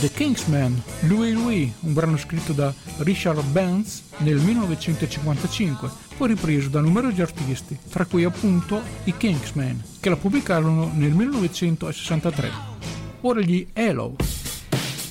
The Kingsmen, Louie Louie, un brano scritto da Richard Benz nel 1955, poi ripreso da numerosi artisti, tra cui appunto i Kingsmen, che la pubblicarono nel 1963. Ora gli Hello.